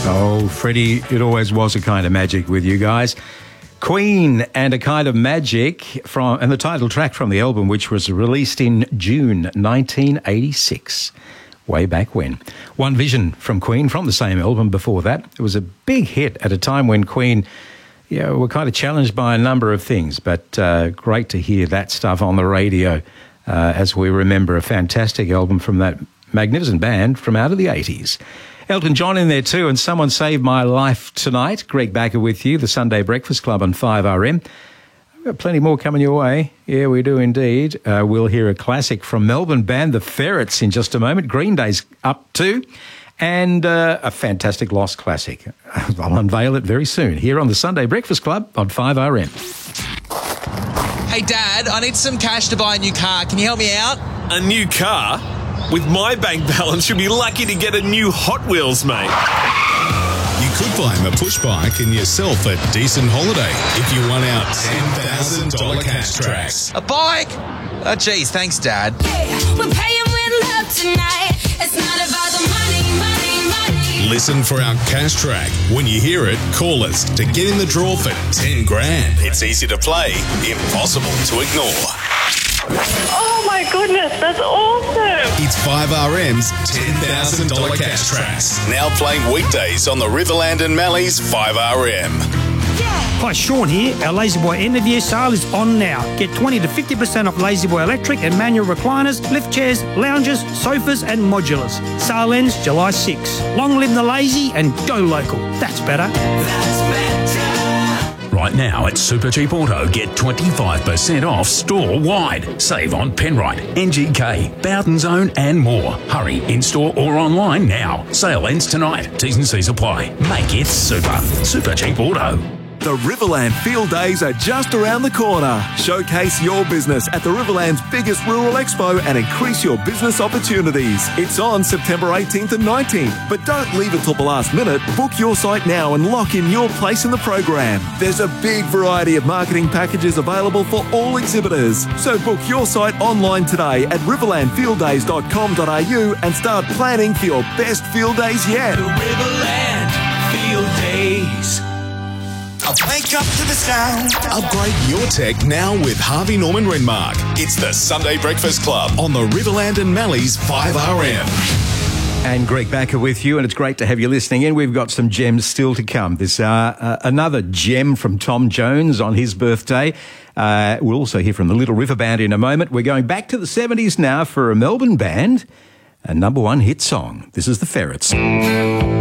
Oh, Freddie, it always was a kind of magic with you guys. Queen and a Kind of Magic, and the title track from the album, which was released in June 1986. Way back when. One Vision from Queen from the same album before that. It was a big hit at a time when Queen were kind of challenged by a number of things, but great to hear that stuff on the radio as we remember a fantastic album from that magnificent band from out of the 80s. Elton John in there too, and Someone Saved My Life Tonight. Greg Backer with you, the Sunday Breakfast Club on 5RM. We've got plenty more coming your way. Yeah, we do indeed. We'll hear a classic from Melbourne band The Ferrets in just a moment. Green Day's up too. And a fantastic lost classic. I'll unveil it very soon here on the Sunday Breakfast Club on 5RM. Hey, Dad, I need some cash to buy a new car. Can you help me out? A new car? With my bank balance, you'll be lucky to get a new Hot Wheels, mate. You could buy him a push bike and yourself a decent holiday if you won our $10,000 cash tracks. A bike? Oh, geez, thanks, Dad. We're paying with love tonight. It's not about the money, money, money. Listen for our cash track. When you hear it, call us to get in the draw for 10 grand. It's easy to play, impossible to ignore. Oh my goodness, that's awesome! It's 5RM's $10,000 cash tracks. Now playing weekdays on the Riverland and Mallee's 5RM. Hi, Sean here. Our La-Z-Boy end of year sale is on now. Get 20 to 50% off La-Z-Boy electric and manual recliners, lift chairs, lounges, sofas and modulars. Sale ends July 6. Long live the lazy and go local. That's better. That's better. Right now at Supercheap Auto, get 25% off store-wide. Save on Penrite, NGK, Bowden Zone and more. Hurry, in-store or online now. Sale ends tonight. T's and C's apply. Make it super. Supercheap Auto. The Riverland Field Days are just around the corner. Showcase your business at the Riverland's biggest rural expo and increase your business opportunities. It's on September 18th and 19th, but don't leave it till the last minute. Book your site now and lock in your place in the program. There's a big variety of marketing packages available for all exhibitors. So book your site online today at riverlandfielddays.com.au and start planning for your best field days yet. The Riverland Field Days. Wake up to the sound. Upgrade your tech now with Harvey Norman Renmark. It's the Sunday Breakfast Club on the Riverland and Mallee's 5RM. And Greg Backer with you, and it's great to have you listening in. We've got some gems still to come. There's another gem from Tom Jones on his birthday. We'll also hear from the Little River Band in a moment. We're going back to the 70s now for a Melbourne band, a number one hit song. This is The Ferrets.